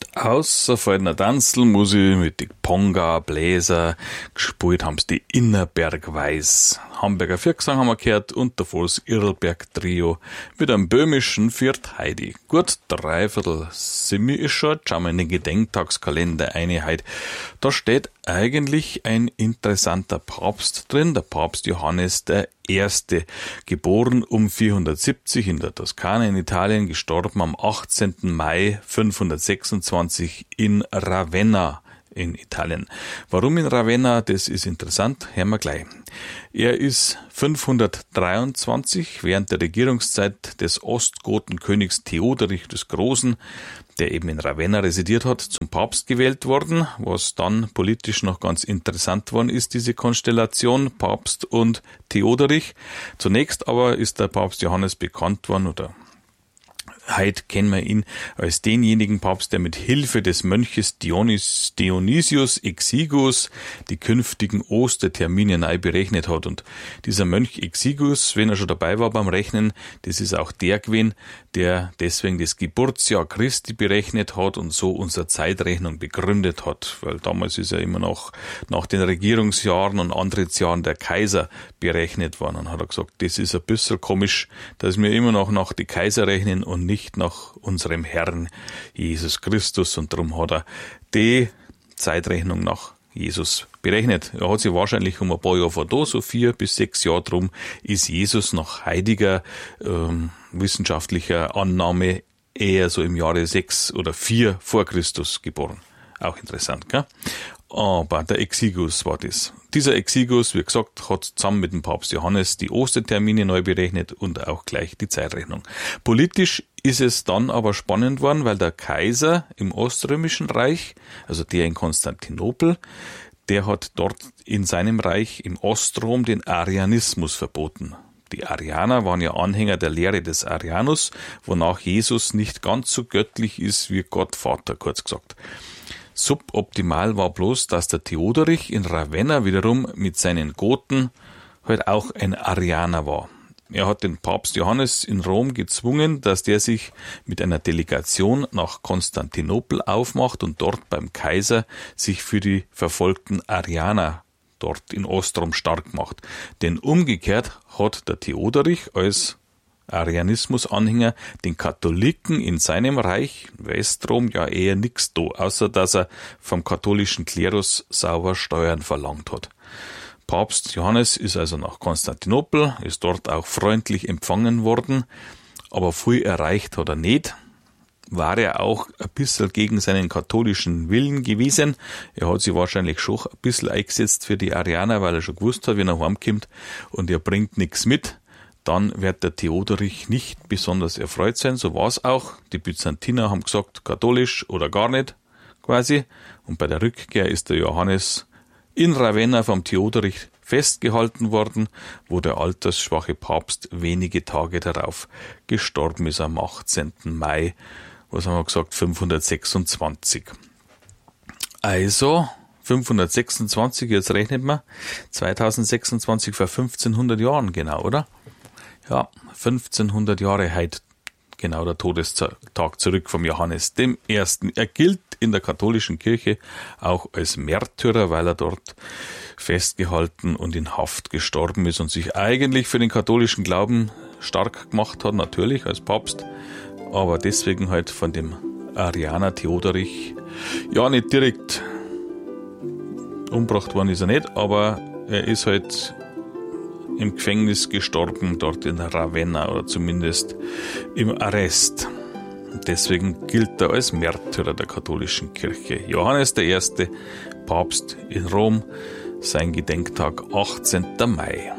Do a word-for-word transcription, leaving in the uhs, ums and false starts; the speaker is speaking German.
Außer feiner Tanzelmusik mit die Ponga, Bläser, gespielt haben sie die Innerberg Weiß. Hamburger Viergesang haben wir gehört und davor das Irlberg Trio mit einem böhmischen Viert Heidi. Gut, dreiviertel Simi ist schon, schauen wir in den Gedenktagskalender eine heute. Da steht eigentlich ein interessanter Papst drin, der Papst Johannes der Erste, geboren um vierhundertsiebzig in der Toskana in Italien, gestorben am achtzehnten Mai fünfhundertsechsundzwanzig in Ravenna in Italien. Warum in Ravenna, das ist interessant, hören wir gleich. Er ist fünfhundertdreiundzwanzig während der Regierungszeit des Ostgotenkönigs Theoderich des Großen, der eben in Ravenna residiert hat, zum Papst gewählt worden, was dann politisch noch ganz interessant worden ist, diese Konstellation Papst und Theoderich. Zunächst aber ist der Papst Johannes bekannt worden, oder heute kennen wir ihn als denjenigen Papst, der mit Hilfe des Mönches Dionys, Dionysius Exiguus die künftigen Ostertermine neu berechnet hat. Und dieser Mönch Exiguus, wenn er schon dabei war beim Rechnen, das ist auch der gewesen, der deswegen das Geburtsjahr Christi berechnet hat und so unsere Zeitrechnung begründet hat. Weil damals ist er immer noch nach den Regierungsjahren und Antrittsjahren der Kaiser berechnet worden. Und hat er gesagt, das ist ein bisschen komisch, dass wir immer noch nach die Kaiser rechnen und nicht nach unserem Herrn Jesus Christus, und darum hat er die Zeitrechnung nach Jesus berechnet. Er hat sich wahrscheinlich um ein paar Jahre vor da, so vier bis sechs Jahre drum, ist Jesus nach heutiger ähm, wissenschaftlicher Annahme eher so im Jahre sechs oder vier vor Christus geboren. Auch interessant, gell? Aber der Exiguus war das. Dieser Exiguus, wie gesagt, hat zusammen mit dem Papst Johannes die Ostertermine neu berechnet und auch gleich die Zeitrechnung. Politisch ist es dann aber spannend worden, weil der Kaiser im Oströmischen Reich, also der in Konstantinopel, der hat dort in seinem Reich im Ostrom den Arianismus verboten. Die Arianer waren ja Anhänger der Lehre des Arianus, wonach Jesus nicht ganz so göttlich ist wie Gott Vater, kurz gesagt. Suboptimal war bloß, dass der Theoderich in Ravenna wiederum mit seinen Goten halt auch ein Arianer war. Er hat den Papst Johannes in Rom gezwungen, dass der sich mit einer Delegation nach Konstantinopel aufmacht und dort beim Kaiser sich für die verfolgten Arianer dort in Ostrom stark macht. Denn umgekehrt hat der Theoderich als Arianismus-Anhänger den Katholiken in seinem Reich, Westrom, ja eher nix da, außer dass er vom katholischen Klerus sauber Steuern verlangt hat. Papst Johannes ist also nach Konstantinopel, ist dort auch freundlich empfangen worden, aber viel erreicht hat er nicht. War er auch ein bisschen gegen seinen katholischen Willen gewesen. Er hat sich wahrscheinlich schon ein bisschen eingesetzt für die Arianer, weil er schon gewusst hat, wenn er heimkommt und er bringt nichts mit, dann wird der Theoderich nicht besonders erfreut sein. So war es auch. Die Byzantiner haben gesagt, katholisch oder gar nicht, quasi. Und bei der Rückkehr ist der Johannes in Ravenna vom Theoderich festgehalten worden, wo der altersschwache Papst wenige Tage darauf gestorben ist, am achtzehnten Mai, was haben wir gesagt, fünfhundertsechsundzwanzig. Also fünfhundertsechsundzwanzig, jetzt rechnet man, zweitausendsechsundzwanzig vor fünfzehnhundert Jahren genau, oder? Ja, fünfzehnhundert Jahre heute genau der Todestag zurück vom Johannes dem Ersten. Er gilt in der katholischen Kirche auch als Märtyrer, weil er dort festgehalten und in Haft gestorben ist und sich eigentlich für den katholischen Glauben stark gemacht hat, natürlich als Papst, aber deswegen halt von dem Arianer Theoderich, ja, nicht direkt umgebracht worden ist er nicht, aber er ist halt im Gefängnis gestorben, dort in Ravenna, oder zumindest im Arrest. Deswegen gilt er als Märtyrer der katholischen Kirche. Johannes der Erste, Papst in Rom, sein Gedenktag achtzehnten Mai.